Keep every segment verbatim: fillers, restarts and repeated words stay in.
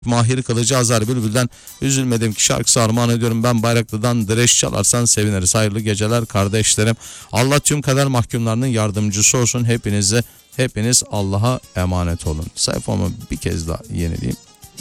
Mahir Kılıcı Azar Bülbül'den üzülmedim ki şarkısı armağan ediyorum. Ben Bayraklı'dan Dreş çalarsan seviniriz. Hayırlı geceler kardeşlerim. Allah tüm kader mahkumlarının yardımcısı olsun. Hepinize, hepiniz Allah'a emanet olun. Sayfamı bir kez daha yenileyim.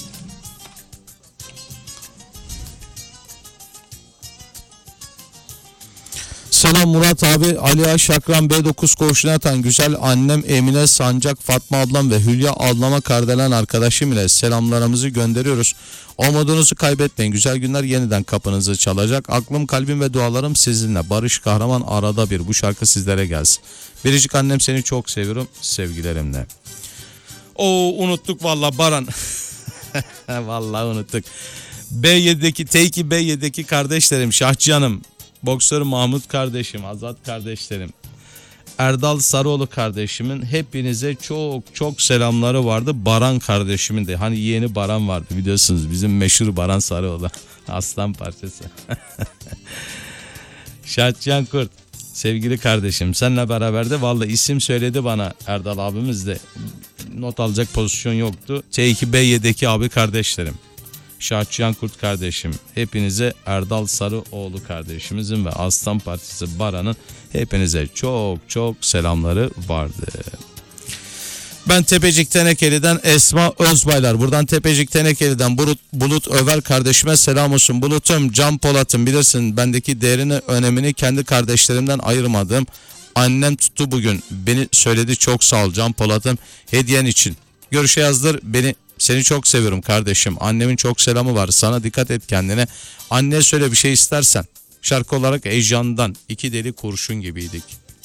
Selam Murat abi, Aliya Şakran B dokuz koğuşuna yatan güzel annem Emine Sancak, Fatma ablam ve Hülya ablama kardelen arkadaşım ile selamlarımızı gönderiyoruz. Umudunuzu kaybetmeyin. Güzel günler yeniden kapınızı çalacak. Aklım, kalbim ve dualarım sizinle. Barış Kahraman arada bir. Bu şarkı sizlere gelsin. Biricik annem seni çok seviyorum. Sevgilerimle. Oo unuttuk vallahi Baran. Vallahi unuttuk. B yedideki T iki B yedideki kardeşlerim Şahcanım, boksör Mahmut kardeşim, Azat kardeşlerim, Erdal Sarıoğlu kardeşimin hepinize çok çok selamları vardı. Baran kardeşimin de, hani yeğeni Baran vardı biliyorsunuz, bizim meşhur Baran Sarıoğlu. Aslan parçası. Şahcan Kurt, sevgili kardeşim, seninle beraber de vallahi isim söyledi bana Erdal abimiz de, not alacak pozisyon yoktu. T iki B yedideki abi kardeşlerim, Şahçıyan Kurt kardeşim, hepinize Erdal Sarıoğlu kardeşimizin ve Aslan Partisi Baran'ın hepinize çok çok selamları vardı. Ben Tepecik Tenekeli'den Esma Özbaylar. Buradan Tepecik Tenekeli'den Bulut, Bulut Över kardeşime selam olsun. Bulut'um, Can Polat'ım, bilirsin bendeki değerini, önemini kendi kardeşlerimden ayırmadım. Annem tuttu bugün, beni söyledi, çok sağ ol Can Polat'ım hediyen için. Görüşe yazdır beni. Seni çok seviyorum kardeşim. Annemin çok selamı var. Sana dikkat et kendine. Anneye söyle bir şey istersen. Şarkı olarak Ejyan'dan iki deli kurşun gibiydik.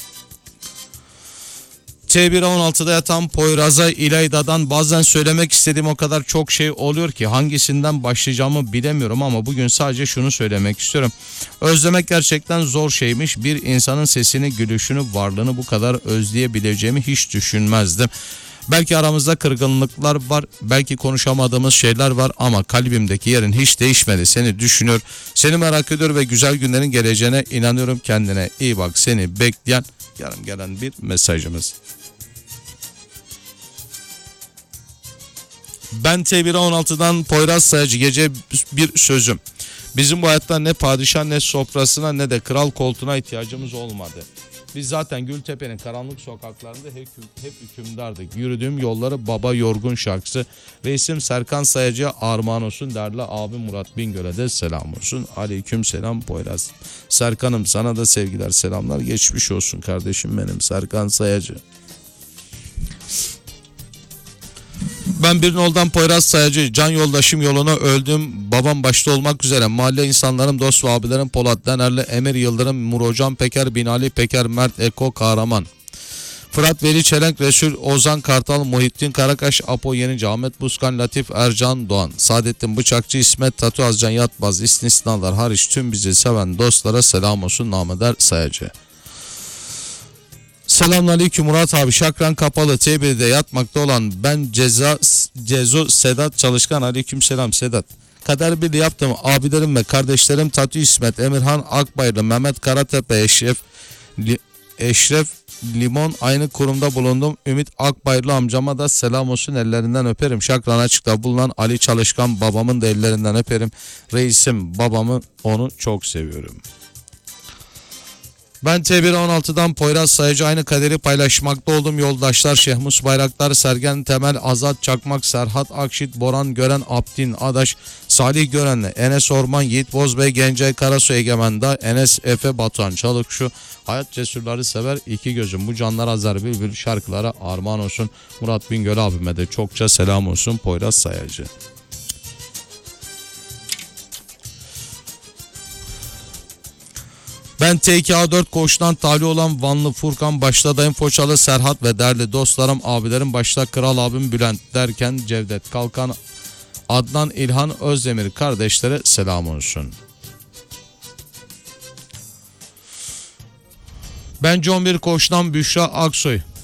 T bire on altıda yatan Poyraz'a İlayda'dan bazen söylemek istediğim o kadar çok şey oluyor ki hangisinden başlayacağımı bilemiyorum ama bugün sadece şunu söylemek istiyorum. Özlemek gerçekten zor şeymiş. Bir insanın sesini, gülüşünü, varlığını bu kadar özleyebileceğimi hiç düşünmezdim. Belki aramızda kırgınlıklar var, belki konuşamadığımız şeyler var ama kalbimdeki yerin hiç değişmedi. Seni düşünüyor, seni merak ediyor ve güzel günlerin geleceğine inanıyorum. Kendine iyi bak, seni bekleyen yarım gelen bir mesajımız. Ben T bire on altıdan Poyraz Sayacı, gece bir sözüm. Bizim bu hayatta ne padişah, ne sofrasına, ne de kral koltuğuna ihtiyacımız olmadı. Biz zaten Gültepe'nin karanlık sokaklarında hep, hep hükümdardık. Yürüdüğüm yolları Baba Yorgun şarkısı. Reisim Serkan Sayacı'ya armağan olsun. Değerli abim Murat Bingöl'e de selam olsun. Aleyküm selam Poyraz. Serkan'ım, sana da sevgiler, selamlar. Geçmiş olsun kardeşim benim Serkan Sayacı. Ben bir noldan Poyraz Sayacı, can yoldaşım yoluna öldüm. Babam başta olmak üzere mahalle insanlarım, dost ve abilerim Polat Denerli, Emir Yıldırım, Murocan Peker, Binali Peker, Mert Eko Kahraman, Fırat Veli Çelenk, Resul Ozan Kartal, Muhittin Karakaş, Apo Yenici, Ahmet Buskan, Latif Ercan Doğan, Saadettin Bıçakçı, İsmet Tatu Azcan Yatmaz, istisnalar hariç tüm bizi seven dostlara selam olsun nameder Sayacı. Selamünaleyküm Murat abi. Şakran kapalı T birde yatmakta olan ben Ceza Cezo Sedat Çalışkan. Aleyküm selam Sedat. Kader birliği yaptım. Abilerim ve kardeşlerim Tatu İsmet, Emirhan Akbayırlı, Mehmet Karatepe, Eşref Li, Eşref Limon aynı kurumda bulundum. Ümit Akbayırlı amcama da selam olsun, ellerinden öperim. Şakran açıkta bulunan Ali Çalışkan babamın da ellerinden öperim. Reisim babamı, onu çok seviyorum. Ben T bire on altıdan Poyraz Sayacı, aynı kaderi paylaşmakta oldum. Yoldaşlar Şehmus Bayraktar, Sergen Temel, Azat Çakmak, Serhat Akşit, Boran Gören, Abdin Adaş, Salih Gören'le, Enes Orman, Yiğit Bozbey, Gencay Karasu Egemen'da, Enes Efe Batuhan Çalıkşu, hayat cesurları sever iki gözüm. Bu canlar Azar Bülbül şarkılara armağan olsun. Murat Bingöl abime de çokça selam olsun Poyraz Sayacı. Ben T iki A dört koğuştan tali olan Vanlı Furkan, başta dayım Foçalı Serhat ve değerli dostlarım, abilerim, başta kral abim Bülent derken Cevdet Kalkan, Adnan İlhan Özdemir kardeşlere selam olsun. Ben on bir koğuştan Büşra Aksoy.